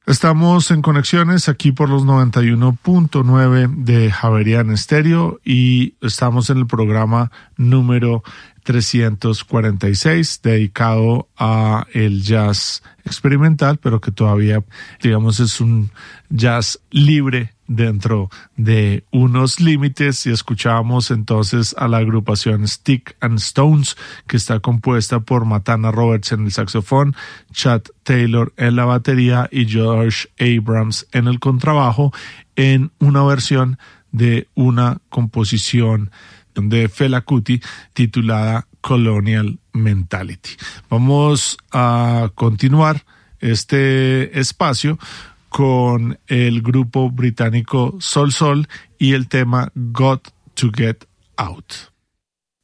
Estamos en Conexiones aquí por los 91.9 de Javerian Estéreo y estamos en el programa número 346 dedicado a el jazz experimental, pero que todavía, digamos, es un jazz libre dentro de unos límites, y escuchábamos entonces a la agrupación Stick and Stones, que está compuesta por Matana Roberts en el saxofón, Chad Taylor en la batería y George Abrams en el contrabajo, en una versión de una composición de Fela Kuti titulada Colonial Mentality. Vamos a continuar este espacio con el grupo británico Sol Sol y el tema Got to Get Out.